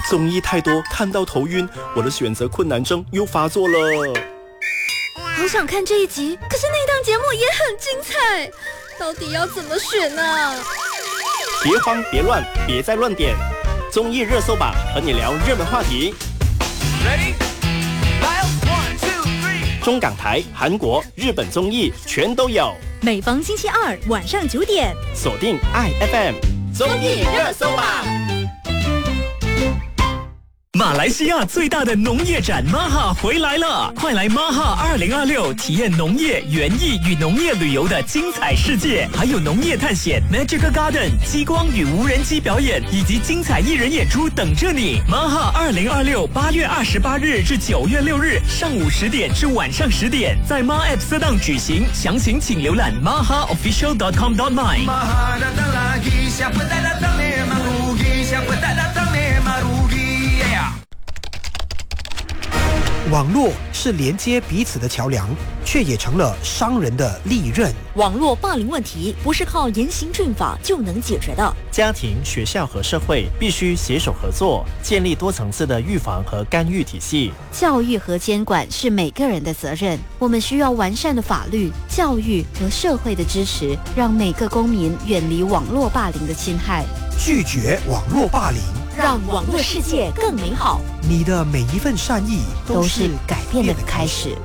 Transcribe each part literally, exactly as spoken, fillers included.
综艺太多，看到头晕，我的选择困难症又发作了。 好想看这一集，可是那档节目也很精彩，到底要怎么选呢？ 别慌别乱，别再乱点，综艺热搜吧，和你聊热门话题。Ready? One, two, three. 中港台、韩国、日本综艺全都有。 每逢星期二晚上九点， 锁定 I F M 综艺热搜吧。 马来西亚最大的农业展 M A H A 回来了，快来 M A H A 二零二六体验农业、园艺与农业旅游的精彩世界，还有农业探险 Magical Garden 激光与无人机表演以及精彩艺人演出等着你。M A H A 二零二六八月二十八日至九月六日上午十点至晚上十点，在 M A App 色档举行，详情请浏览 m a h a official dot com dot my。 网络是连接彼此的桥梁，却也成了商人的利刃。 网络霸凌问题不是靠严刑峻法就能解决的。 家庭、学校和社会必须携手合作，建立多层次的预防和干预体系。 教育和监管是每个人的责任，我们需要完善的法律、教育和社会的支持，让每个公民远离网络霸凌的侵害。 拒绝网络霸凌， 让网络世界更美好。 你的每一份善意都是改变的开始。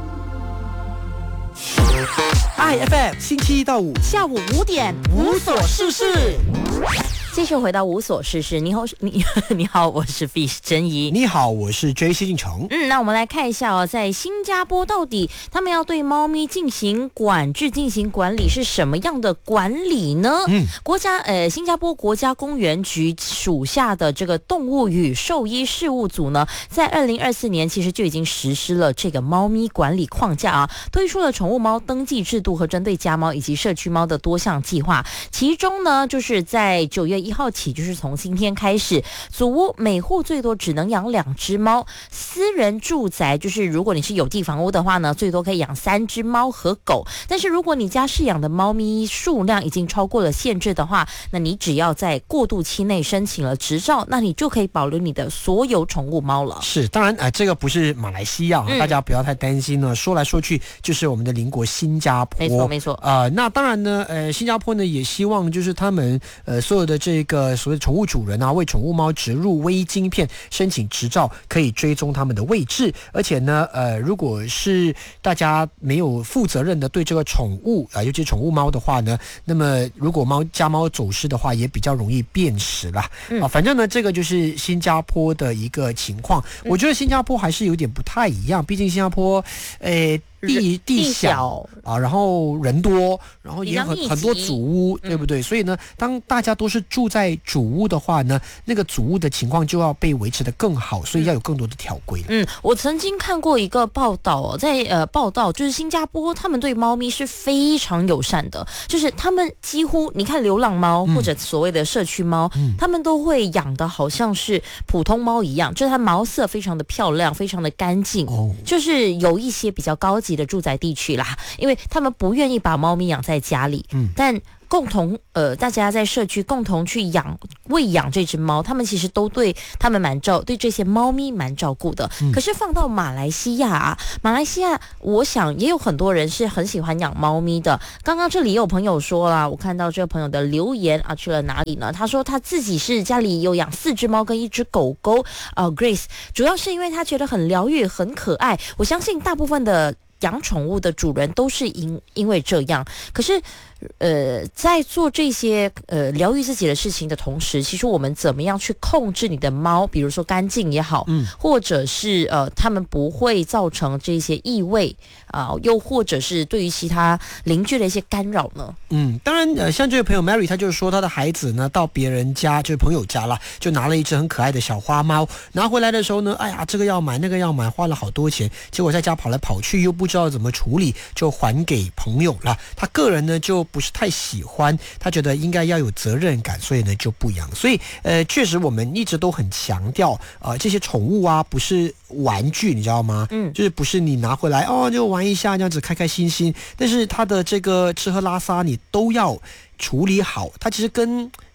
I F M 星期一到五下午五点，无所事事。 继续回到无所事事，你好，你你好，我是 Fish 珍怡。 你好，我是 J C 进城。 嗯，那我们来看一下哦，在新加坡到底他们要对猫咪进行管制、进行管理是什么样的管理呢？嗯，国家呃，新加坡国家公园局属下的这个动物与兽医事务组呢，在二零二四年其实就已经实施了这个猫咪管理框架啊，推出了宠物猫登记制度和针对家猫以及社区猫的多项计划。其中呢，就是在九月一号起，就是从今天开始，祖屋每户最多只能养两只猫，私人住宅就是如果你是有地房屋的话呢，最多可以养三只猫和狗。但是如果你家饲养的猫咪数量已经超过了限制的话，那你只要在过渡期内申请了执照，那你就可以保留你的所有宠物猫了。 是，当然，呃，这个不是马来西亚、嗯，大家不要太担心了。说来说去，就是我们的邻国新加坡。 没错，没错。 呃，那当然呢，呃，新加坡呢也希望就是他们呃所有的这个所谓宠物主人啊，为宠物猫植入微晶片申请执照，可以追踪他们的位置。而且呢，呃，如果是大家没有负责任的对这个宠物啊、呃，尤其是宠物猫的话呢，那么如果猫家猫走失的话，也比较容易辨识啦。嗯、啊，反正呢，这个就是新加坡的一个情况。嗯、我觉得新加坡还是有点不太一样，毕竟新加坡，呃。地地小啊，然后人多，然后也有很很多祖屋，对不对？嗯、所以呢，当大家都是住在主屋的话呢，那个主屋的情况就要被维持得更好，所以要有更多的条规。 嗯，我曾经看过一个报道哦，在呃报道就是新加坡他们对猫咪是非常友善的，就是他们几乎你看流浪猫、嗯、或者所谓的社区猫、嗯，他们都会养的好像是普通猫一样，就是它毛色非常的漂亮，非常的干净，哦、就是有一些比较高级的住宅地区啦，因为他们不愿意把猫咪养在家里，嗯，但共同呃，大家在社区共同去养喂养这只猫，他们其实都对他们蛮照对这些猫咪蛮照顾的、嗯。可是放到马来西亚啊，马来西亚我想也有很多人是很喜欢养猫咪的。刚刚这里也有朋友说啦，我看到这个朋友的留言啊，去了哪里呢？他说他自己是家里有养四只猫跟一只狗狗，呃 ，Grace 主要是因为他觉得很疗愈、很可爱。我相信大部分的养宠物的主人都是因因为这样，可是呃，在做这些呃疗愈自己的事情的同时，其实我们怎么样去控制你的猫，比如说干净也好，嗯，或者是呃他们不会造成这些异味啊、呃，又或者是对于其他邻居的一些干扰呢？ 嗯，当然呃，像这位朋友 Mary， 他就是说他的孩子呢到别人家就是朋友家啦，就拿了一只很可爱的小花猫，拿回来的时候呢，哎呀这个要买那个要买，花了好多钱，结果在家跑来跑去又不知道怎么处理，就还给朋友了。他个人呢就不是太喜欢，他觉得应该要有责任感，所以呢就不养。所以呃，确实我们一直都很强调，呃，这些宠物啊不是玩具，你知道吗？嗯，就是不是你拿回来哦就玩一下这样子开开心心，但是它的这个吃喝拉撒你都要处理好。它其实跟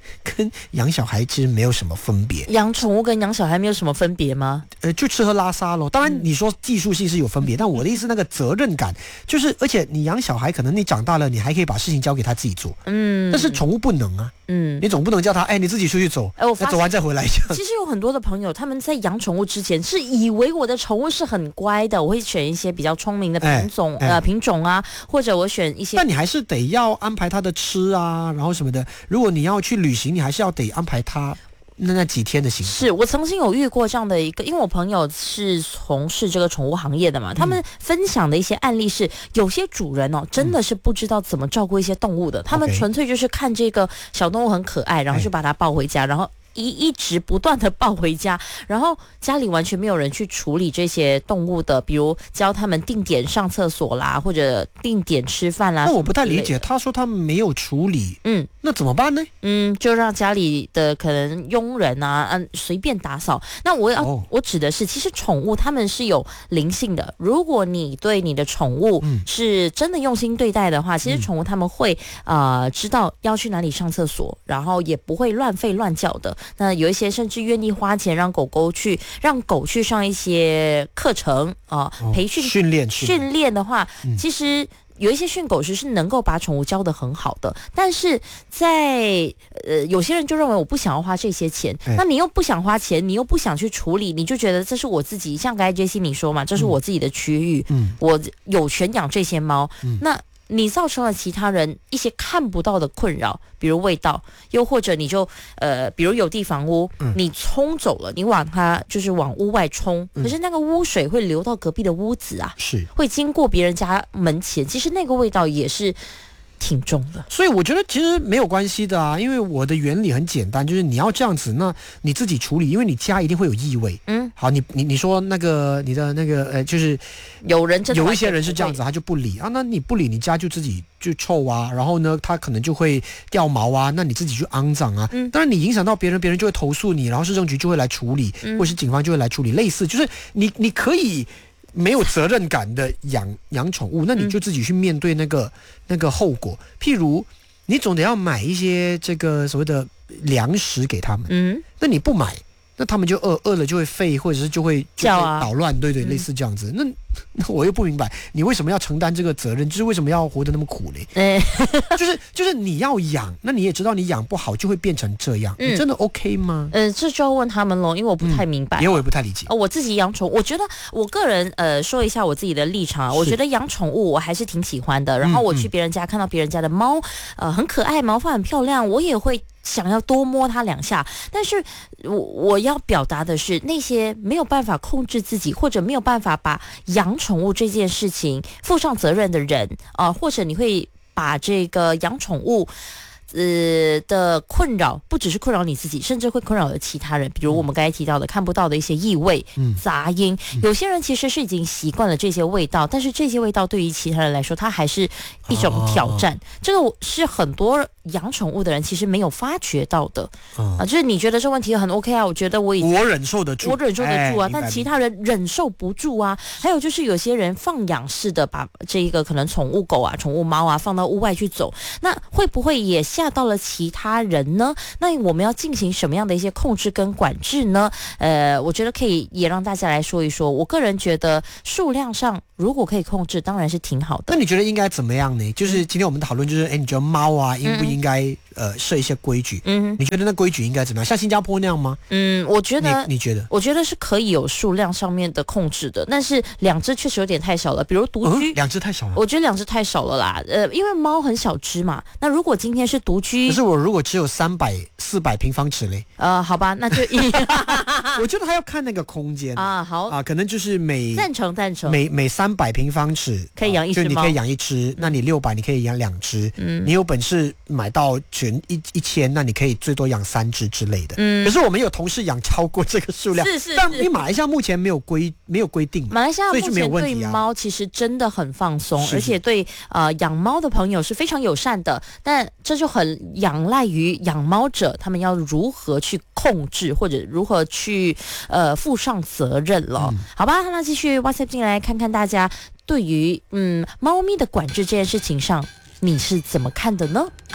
跟养小孩其实没有什么分别。 养宠物跟养小孩没有什么分别吗？ 呃，就吃喝拉撒咯。当然你说技术性是有分别，但我的意思那个责任感就是，而且你养小孩可能你长大了，你还可以把事情交给他自己做。嗯，但是宠物不能啊。嗯，你总不能叫他哎，你自己出去走，哎，我走完再回来。 其实有很多的朋友，他们在养宠物之前是以为我的宠物是很乖的，我会选一些比较聪明的品种，哎哎、呃品种啊，或者我选一些。 但你还是得要安排他的吃啊，然后什么的。如果你要去旅行，你还是要得安排他。那那几天的行程， 是我曾经有遇过这样的一个，因为我朋友是从事这个宠物行业的嘛，他们分享的一些案例是，有些主人哦真的是不知道怎么照顾一些动物的，他们纯粹就是看这个小动物很可爱，然后就把它抱回家，然后一一直不断的抱回家，然后家里完全没有人去处理这些动物的，比如教他们定点上厕所啦，或者定点吃饭啦。 那我不太理解，他说他们没有处理，嗯，那怎么办呢？ 嗯，就让家里的可能佣人啊，嗯，随便打扫。那我要、哦、我指的是，其实宠物它们是有灵性的。如果你对你的宠物是真的用心对待的话，嗯、其实宠物他们会呃知道要去哪里上厕所，然后也不会乱吠乱叫的。那有一些甚至愿意花钱让狗狗去让狗去上一些课程啊、呃，培训训练训练的话，嗯、其实有一些训狗师是能够把宠物教得很好的。但是在呃有些人就认为我不想要花这些钱，哎、那你又不想花钱，你又不想去处理，你就觉得这是我自己，像刚才 J C 你说嘛，这是我自己的区域，嗯、我有权养这些猫，嗯、那。你造成了其他人一些看不到的困扰，比如味道，又或者你就呃，比如有地房屋，嗯、你冲走了，你往它就是往屋外冲，嗯、可是那个污水会流到隔壁的屋子啊， 是会经过别人家门前，其实那个味道也是挺重的。 所以我觉得其实没有关系的啊，因为我的原理很简单，就是你要这样子，那你自己处理，因为你家一定会有异味。嗯，好，你你你说那个你的那个呃，就是有人真的有一些人是这样子，他就不理啊，那你不理，你家就自己就臭啊，然后呢，他可能就会掉毛啊，那你自己就肮脏啊。嗯，当然你影响到别人，别人就会投诉你，然后市政局就会来处理，嗯、或者是警方就会来处理。类似就是你你可以。没有责任感的养养宠物，那你就自己去面对那个、嗯、那个后果。譬如，你总得要买一些这个所谓的粮食给他们，嗯，那你不买，那他们就饿，饿了就会吠，或者是就会就会捣乱，对对，嗯、类似这样子。那那我又不明白，你为什么要承担这个责任？就是为什么要活得那么苦嘞？欸、就是就是你要养，那你也知道你养不好就会变成这样，嗯、你真的 OK 吗？ 呃，这就要问他们咯，因为我不太明白， 因为、嗯、我也不太理解。 呃，我自己养宠物，我觉得我个人呃说一下我自己的立场，我觉得养宠物我还是挺喜欢的。然后我去别人家看到别人家的猫，呃，很可爱，毛发很漂亮，我也会想要多摸它两下。但是我我要表达的是，那些没有办法控制自己，或者没有办法把养宠物这件事情负上责任的人啊、呃，或者你会把这个养宠物呃的困扰，不只是困扰你自己，甚至会困扰了其他人，比如我们刚才提到的看不到的一些异味、嗯、杂音。有些人其实是已经习惯了这些味道，但是这些味道对于其他人来说，它还是一种挑战。哦、这个是很多养宠物的人其实没有发觉到的、哦、啊，就是你觉得这问题很 OK 啊，我觉得我已经我忍受得住， 我忍受得住啊，但其他人忍受不住啊。还有就是有些人放养式的把这一个可能宠物狗啊、宠物猫啊放到屋外去走，那会不会也吓到了其他人呢？那我们要进行什么样的一些控制跟管制呢？呃，我觉得可以也让大家来说一说。我个人觉得数量上如果可以控制，当然是挺好的。 那你觉得应该怎么样呢？就是今天我们讨论就是，哎，你觉得猫啊应不应该、嗯、呃设一些规矩？嗯，你觉得那规矩应该怎么样？像新加坡那样吗？ 嗯，我觉得你, 你觉得？ 我觉得是可以有数量上面的控制的，但是两只确实有点太少了。比如独居， 嗯、两只太少了。 我觉得两只太少了啦。呃，因为猫很小只嘛。那如果今天是独居， 可是我如果只有三百、四百平方尺嘞？ 呃，好吧，那就一。 我觉得还要看那个空间啊，好啊，可能就是每赞成赞成每每三百平方尺可以养一只猫， 就你可以养一只，那你六百你可以养两只，嗯，你有本事买到全一一千，那你可以最多养三只之类的，嗯。可是我们有同事养超过这个数量， 是是是， 但因为马来西亚目前没有规没有规定， 马来西亚目前对啊猫其实真的很放松， 是是而且对呃养猫的朋友是非常友善的，但这就很仰赖于养猫者他们要如何去控制或者如何去呃负上责任了，嗯、好吧？那继续 WhatsApp 进来看看大家对于嗯猫咪的管制这件事情上你是怎么看的呢？啊。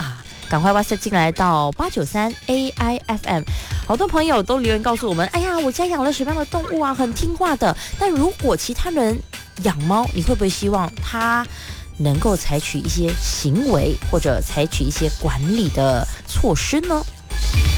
赶快 WhatsApp 进来到八九三 A I F M。好多朋友都留言告诉我们，哎呀，我家养了什么样的动物啊，很听话的。但如果其他人养猫，你会不会希望他能够采取一些行为，或者采取一些管理的措施呢？